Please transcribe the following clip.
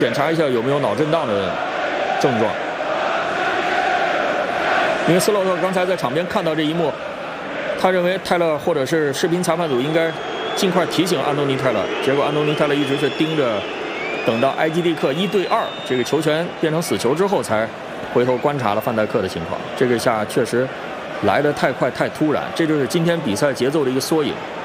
检查一下有没有脑震荡的症状。因为斯洛特刚才在场边看到这一幕，他认为泰勒或者是视频裁判组应该尽快提醒安东尼·泰勒，结果安东尼·泰勒一直是盯着，等到埃基蒂克1对2，这个球权变成死球之后，才回头观察了范戴克的情况。这个下确实来得太快太突然，这就是今天比赛节奏的一个缩影。